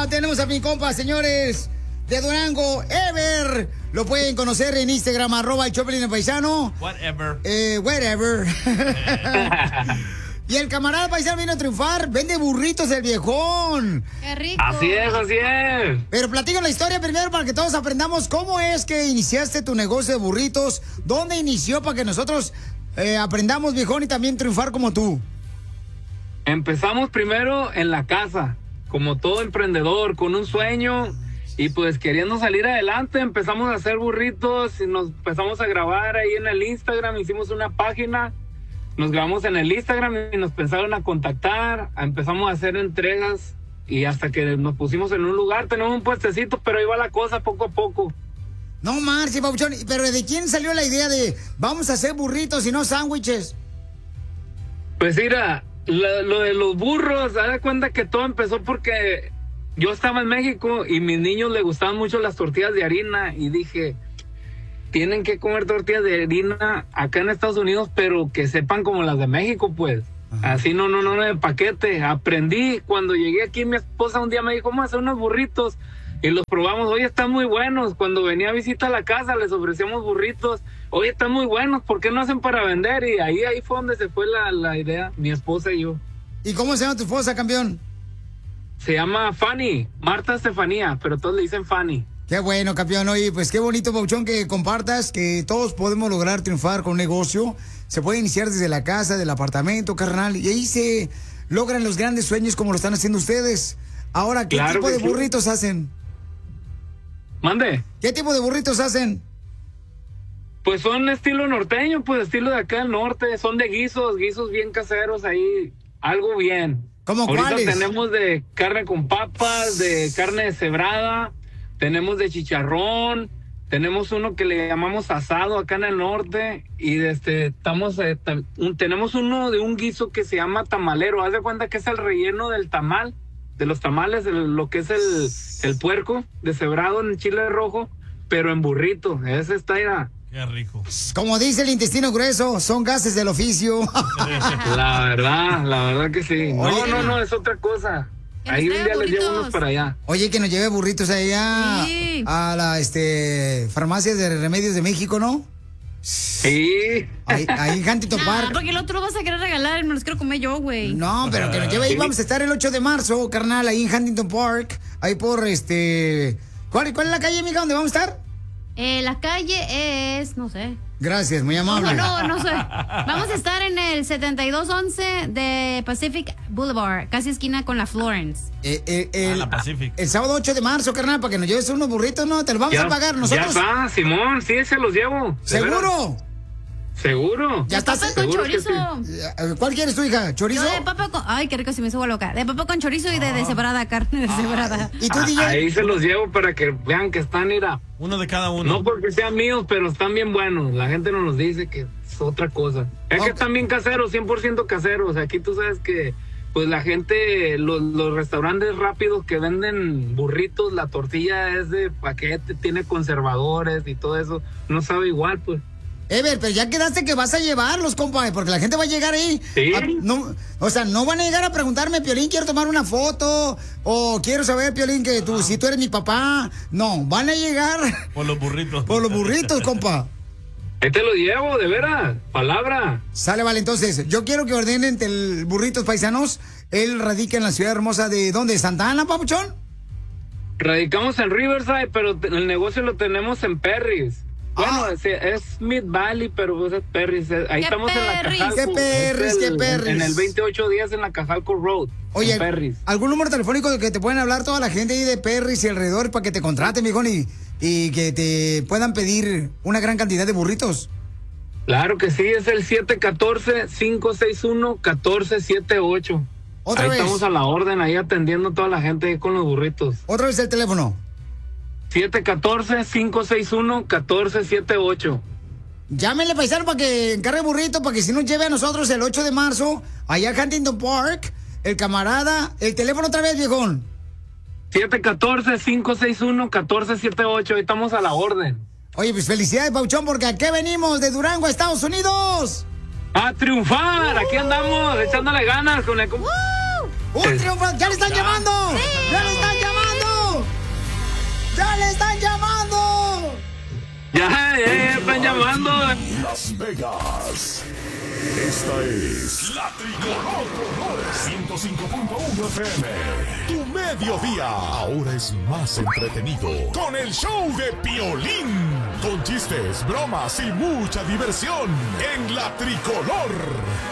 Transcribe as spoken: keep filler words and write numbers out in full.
Ah, tenemos a mi compa, señores, de Durango, Ever. Lo pueden conocer en Instagram, arroba el Choplin el paisano. Whatever. Eh, whatever. Y el camarada paisano viene a triunfar. Vende burritos el viejón. ¡Qué rico! Así es, así es. Pero platica la historia primero para que todos aprendamos cómo es que iniciaste tu negocio de burritos. ¿Dónde inició para que nosotros eh, aprendamos, viejón, y también triunfar como tú? Empezamos primero en la casa, como todo emprendedor, con un sueño y pues queriendo salir adelante. Empezamos a hacer burritos y nos empezamos a grabar ahí en el Instagram. Hicimos una página, nos grabamos en el Instagram y nos empezaron a contactar. Empezamos a hacer entregas y hasta que nos pusimos en un lugar. Tenemos un puestecito, pero ahí va la cosa poco a poco. No, Marci, papuchón, pero ¿de quién salió la idea de vamos a hacer burritos y no sándwiches? Pues mira, lo, lo de los burros, haz de cuenta que todo empezó porque yo estaba en México y mis niños les gustaban mucho las tortillas de harina y dije, tienen que comer tortillas de harina acá en Estados Unidos, pero que sepan como las de México, pues. Ajá. Así no, no, no, de paquete. Aprendí, cuando llegué aquí, mi esposa un día me dijo, vamos a hacer unos burritos. Y los probamos, oye, están muy buenos. Cuando venía a visita a la casa, les ofrecíamos burritos. Oye, están muy buenos, ¿por qué no hacen para vender? Y ahí, ahí fue donde se fue la, la idea, mi esposa y yo. ¿Y cómo se llama tu esposa, campeón? Se llama Fanny, Marta Estefanía, pero todos le dicen Fanny. Qué bueno, campeón. Oye, pues qué bonito, Pauchón, que compartas que todos podemos lograr triunfar con un negocio. Se puede iniciar desde la casa, del apartamento, carnal, y ahí se logran los grandes sueños como lo están haciendo ustedes. Ahora, ¿qué Claro tipo de sí. burritos hacen? Mande. ¿Qué tipo de burritos hacen? Pues son estilo norteño, pues estilo de acá del norte. Son de guisos, guisos bien caseros ahí, algo bien. ¿Cómo Ahorita cuáles? tenemos de carne con papas, de carne deshebrada, tenemos de chicharrón, tenemos uno que le llamamos asado acá en el norte y este estamos eh, tam, un, tenemos uno de un guiso que se llama tamalero. Haz de cuenta que es el relleno del tamal, de los tamales, el, lo que es el, el puerco deshebrado en chile rojo, pero en burrito. Ese está ya. Qué rico. Como dice el intestino grueso, son gases del oficio. La verdad, la verdad que sí. No, Oye, no, no, es otra cosa. Ahí un día les llevo unos para allá. Oye, que nos lleve burritos allá Sí. a la este farmacia de remedios de México, ¿no? Sí. Ahí, ahí en Huntington Nah, Park. porque el otro lo vas a querer regalar y me los quiero comer yo, güey. No, pero que nos lleve ahí. Vamos a estar el ocho de marzo, carnal, ahí en Huntington Park. Ahí por este... ¿Cuál, cuál es la calle, amiga, donde vamos a estar? Eh, la calle es, no sé. Gracias, muy amable. No, no, no sé. Vamos a estar en el setenta y dos once de Pacific Boulevard, casi esquina con la Florence. Eh, eh, el, Ah, la Pacific. el sábado ocho de marzo, carnal, para que nos lleves unos burritos, ¿no? Te los vamos Ya, a pagar ya nosotros. está, Simón, sí, se los llevo. de ¿Seguro? veras. Seguro. Ya De estás. papa con seguro que chorizo. Eh, ¿Cuál quieres tu hija? ¿Chorizo? Yo de papa con... Ay, qué rico, se me hizo loca. De papa con chorizo y de deshebrada, carne deshebrada. ¿Y tú, Ah, D J? ahí se los llevo para que vean que están, mira, Uno de cada uno. no porque sean míos, pero están bien buenos. La gente no nos dice que es otra cosa. Es Ok. que están bien caseros, cien por ciento caseros. Aquí tú sabes que, pues la gente, los, los restaurantes rápidos que venden burritos, la tortilla es de paquete, tiene conservadores y todo eso. No sabe igual, pues. Ever, pero ya quedaste que vas a llevarlos, compa, porque la gente va a llegar ahí. Sí. a- no, o sea, no van a llegar a preguntarme, Piolín, quiero tomar una foto, o quiero saber, Piolín, que tú, si tú eres mi papá. No, van a llegar Por los burritos. por los burritos, compa. Ahí te lo llevo, de veras, palabra. Sale, vale, entonces, yo quiero que ordenen el burritos paisanos. Él radica en la ciudad hermosa de, ¿dónde? ¿Santa Ana, papuchón? Radicamos en Riverside, pero te- el negocio lo tenemos en Perris. Bueno, Ah. es, es Mid Valley, pero pues es Perris. es- Ahí ¿Qué estamos en la Perris? Cajalco. ¿Qué Perris? Es ¿Qué el- Perris? En el veintiocho días en la Cajalco Road. Oye, en Perris. ¿algún número telefónico de que te pueden hablar toda la gente ahí de Perris y alrededor para que te contraten, mijón, y, y que te puedan pedir una gran cantidad de burritos? Claro que sí, es el siete uno cuatro, cinco seis uno, uno cuatro siete ocho. Otra ahí vez. estamos a la orden, ahí atendiendo a toda la gente ahí con los burritos. Otra vez el teléfono. siete uno cuatro, cinco seis uno, uno cuatro siete ocho. Llámenle, paisano, para que encargue burrito, para que si nos lleve a nosotros el ocho de marzo, allá a Huntington Park, el camarada, el teléfono otra vez, viejón. siete uno cuatro, cinco seis uno, uno cuatro siete ocho, ahí estamos a la orden. Oye, pues felicidades, Pauchón, porque aquí venimos de Durango, Estados Unidos. ¡A triunfar! Aquí andamos, echándole ganas con el... ¡Un triunfo! ¡Ya le están llamando! ¡Ya le están llamando! ¡Ya le están llamando! Ya, ya, ya están llamando. Las Vegas. Esta es La Tricolor ciento cinco punto uno F M. Tu mediodía ahora es más entretenido con el show de Piolín. Con chistes, bromas y mucha diversión en La Tricolor.